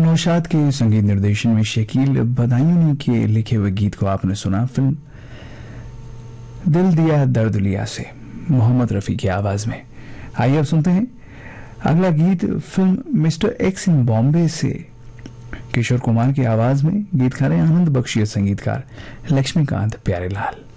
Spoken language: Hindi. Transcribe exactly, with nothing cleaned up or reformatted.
नौशाद के संगीत निर्देशन में शकील बदायूनी के लिखे हुए गीत को आपने सुना फिल्म दिल दिया दर्द लिया से मोहम्मद रफ़ी की आवाज में। आइए अब सुनते हैं अगला गीत फिल्म मिस्टर एक्स इन बॉम्बे से किशोर कुमार की आवाज में। गीतकार आनंद बख्शी, संगीतकार लक्ष्मीकांत प्यारेलाल।